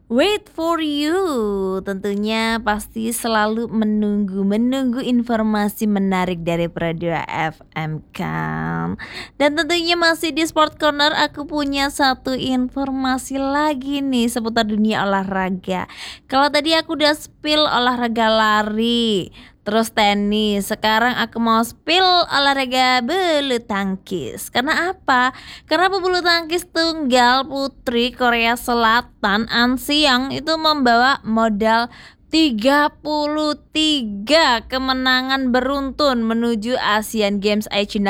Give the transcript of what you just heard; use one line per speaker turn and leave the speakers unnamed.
Wait for you, tentunya pasti selalu menunggu informasi menarik dari Pro2 FM kan. Dan tentunya masih di Sport Corner, aku punya satu informasi lagi nih seputar dunia olahraga. Kalau tadi aku udah spill olahraga lari, terus tenis, sekarang aku mau spill olahraga bulu tangkis. Karena apa? Karena pebulu tangkis tunggal putri Korea Selatan An Siang itu membawa modal 33 kemenangan beruntun menuju Asian Games Aichi